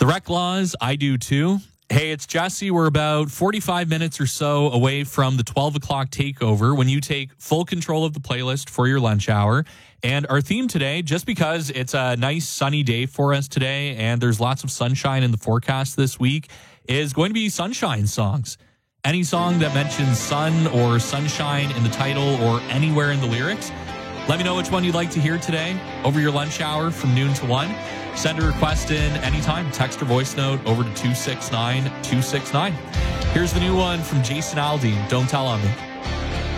Direct Laws, I do too. Hey, it's Jesse. We're about 45 minutes or so away from the 12 o'clock takeover when you take full control of the playlist for your lunch hour. And our theme today, just because it's a nice sunny day for us today and there's lots of sunshine in the forecast this week, is going to be sunshine songs. Any song that mentions sun or sunshine in the title or anywhere in the lyrics. Let me know which one you'd like to hear today over your lunch hour from noon to 1. Send a request in anytime. Text or voice note over to 269-269. Here's the new one from Jason Aldean, Don't Tell on Me.